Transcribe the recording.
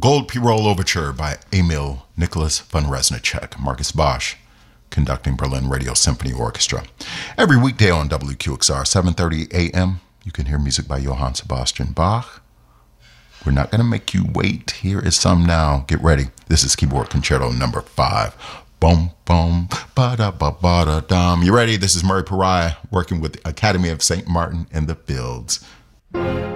Gold P-Roll Overture by Emil Nicholas von Reznicek, Marcus Bosch, conducting Berlin Radio Symphony Orchestra. Every weekday on WQXR, 7:30 a.m., you can hear music by Johann Sebastian Bach. We're not going to make you wait. Here is some now. Get ready. This is Keyboard Concerto number 5. Boom, boom, ba-da-ba-ba-da-dum. You ready? This is Murray Pariah working with the Academy of St. Martin in the Fields.